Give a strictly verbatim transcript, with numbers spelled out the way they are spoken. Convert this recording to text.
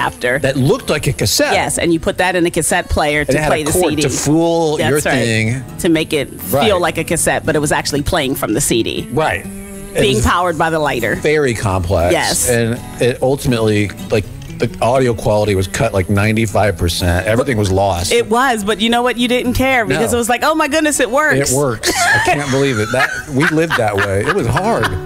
adapter that looked like a cassette. Yes, and you put that in a cassette player to and it had play a the cord C D to fool That's your right. thing to make it feel Right. like a cassette, but it was actually playing from the C D. Right. It Being was powered by the lighter. very complex. Yes. And it ultimately, like, the audio quality was cut like ninety-five percent. Everything was lost. It was, but you know what? You didn't care because No. it was like, oh my goodness, it works. It works. I can't believe it. That we lived that way. It was hard.